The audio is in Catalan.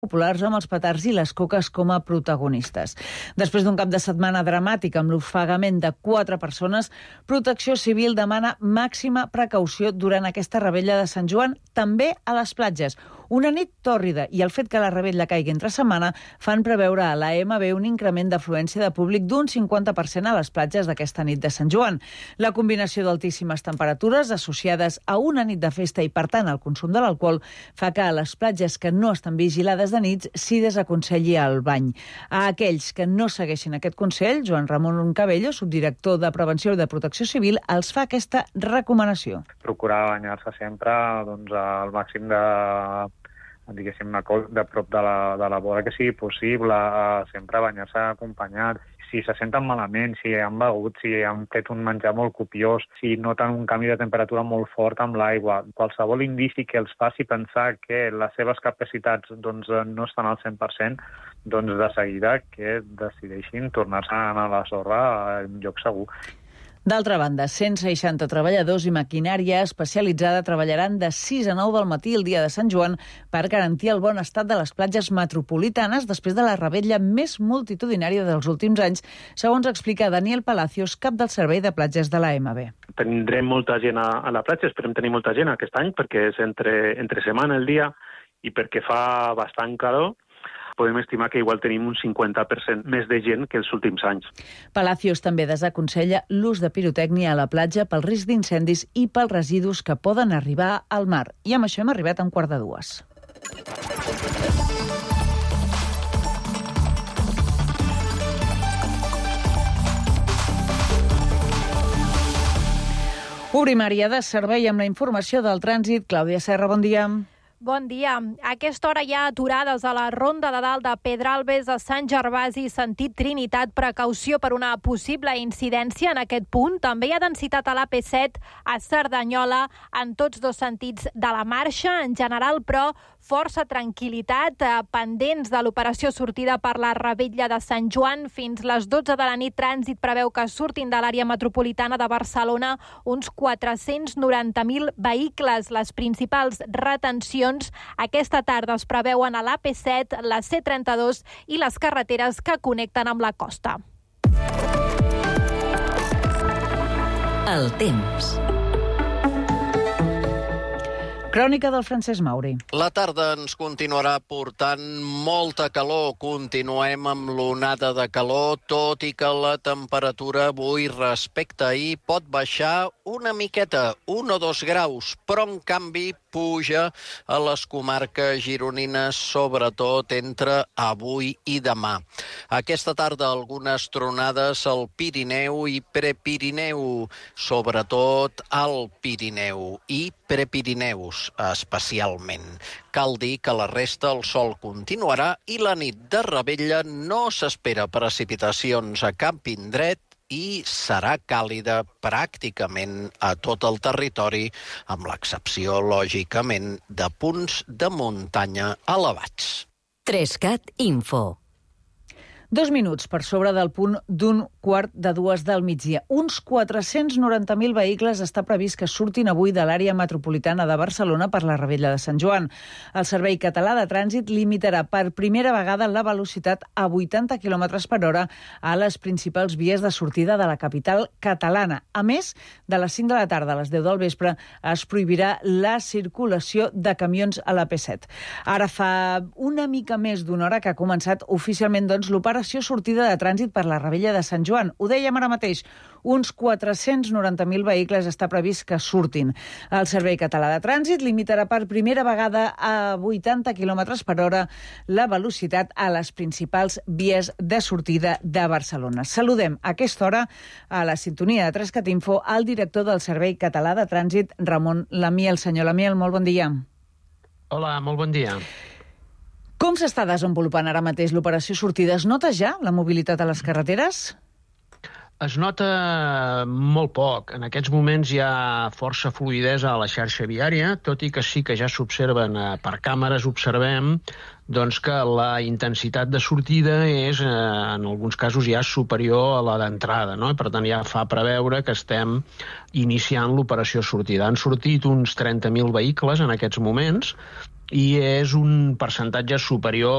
populars amb els petards i les coques com a protagonistes. Després d'un cap de setmana dramàtic amb l'ofegament de 4 persones, Protecció Civil demana màxima precaució durant aquesta revetlla de Sant Joan, també a les platges. Una nit tòrrida i el fet que la revetlla caigui entre setmana fan preveure a l'AMB un increment d'afluència de públic d'un 50% a les platges d'aquesta nit de Sant Joan. La combinació d'altíssimes temperatures associades a una nit de festa i, per tant, al consum de l'alcohol fa que a les platges que no estan vigilades de nits s'hi desaconselli el bany. A aquells que no segueixin aquest consell, Joan Ramon Cabello, subdirector de Prevenció i de Protecció Civil, els fa aquesta recomanació. Procurar banyar-se sempre al màxim de prop de la vora que sigui possible, sempre banyar-se acompanyat. Si se senten malament, si han begut, si han fet un menjar molt copiós, si noten un canvi de temperatura molt fort amb l'aigua, qualsevol indici que els faci pensar que les seves capacitats no estan al 100%, de seguida que decideixin tornar-se a la sorra en lloc segur. D'altra banda, 160 treballadors i maquinària especialitzada treballaran de 6 a 9 del matí el dia de Sant Joan per garantir el bon estat de les platges metropolitanes després de la revetlla més multitudinària dels últims anys, segons explica Daniel Palacios, cap del Servei de Platges de l'AMB. Tindrem molta gent a la platja, esperem tenir molta gent aquest any, perquè és entre setmana el dia i perquè fa bastant calor. Podem estimar que igual tenim un 50% més de gent que els últims anys. Palacios també desaconsella l'ús de pirotècnia a la platja pel risc d'incendis i pels residus que poden arribar al mar. I amb això hem arribat a 1:45. Obrim àrea de servei amb la informació del trànsit. Clàudia Serra, bon dia. Bon dia. A aquesta hora hi ha aturades a la Ronda de Dalt de Pedralbes a Sant Gervasi, sentit Trinitat. Precaució per una possible incidència en aquest punt. També hi ha densitat a l'AP7 a Cerdanyola en tots dos sentits de la marxa. En general, però, força tranquil·litat, pendents de l'operació sortida per la revetlla de Sant Joan. Fins les 12 de la nit, Trànsit preveu que surtin de l'àrea metropolitana de Barcelona uns 490.000 vehicles. Les principals retencions aquesta tarda es preveuen a l'AP7, la C32 i les carreteres que connecten amb la costa. El temps. Crònica del Francesc Mauri. La tarda ens continuarà portant molta calor. Continuem amb l'onada de calor, tot i que la temperatura avui respecte a ahir pot baixar una miqueta, 1 o 2 graus, però en canvi puja a les comarques gironines, sobretot entre avui i demà. Aquesta tarda algunes tronades al Pirineu i Prepirineu, sobretot al Pirineu i Prepirineus especialment. Cal dir que la resta el sol continuarà i la nit de revetlla no s'espera precipitacions a cap indret i serà càlida pràcticament a tot el territori, amb l'excepció, lògicament, de punts de muntanya elevats. 3CAT Info. 2 minuts per sobre del punt d'1:45 del migdia. Uns 490.000 vehicles està previst que surtin avui de l'àrea metropolitana de Barcelona per la revetlla de Sant Joan. El Servei Català de Trànsit limitarà per primera vegada la velocitat a 80 km per hora a les principals vies de sortida de la capital catalana. A més, de les 5 de la tarda a les 10 del vespre es prohibirà la circulació de camions a l'AP7. Ara fa una mica més d'una hora que ha començat oficialment l'operació sortida de trànsit per la revetlla de Sant Joan. Ho dèiem ara mateix, uns 490.000 vehicles està previst que surtin. El Servei Català de Trànsit limitarà per primera vegada a 80 km per hora la velocitat a les principals vies de sortida de Barcelona. Saludem a aquesta hora a la sintonia de 3CAT Info al director del Servei Català de Trànsit, Ramon Lamiel. Senyor Lamiel, molt bon dia. Hola, molt bon dia. Com s'està desenvolupant ara mateix l'operació sortida? Es nota ja la mobilitat a les carreteres? Es nota molt poc. En aquests moments hi ha força fluïdesa a la xarxa viària, tot i que sí que ja s'observen per càmeres, observem que la intensitat de sortida és, en alguns casos, ja superior a la d'entrada, no? Per tant, ja fa preveure que estem iniciant l'operació sortida. Han sortit uns 30.000 vehicles en aquests moments, i és un percentatge superior